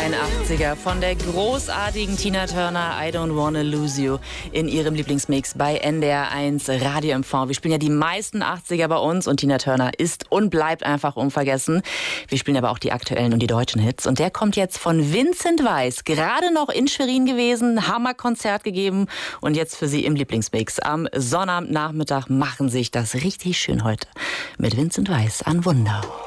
Ein 80er von der großartigen Tina Turner, I Don't Wanna Lose You, in ihrem Lieblingsmix bei NDR1 Radio MV. Wir spielen ja die meisten 80er bei uns und Tina Turner ist und bleibt einfach unvergessen. Wir spielen aber auch die aktuellen und die deutschen Hits. Und der kommt jetzt von Vincent Weiss, gerade noch in Schwerin gewesen, Hammerkonzert gegeben und jetzt für Sie im Lieblingsmix. Am Sonnabendnachmittag machen sich das richtig schön heute mit Vincent Weiss an Wunder.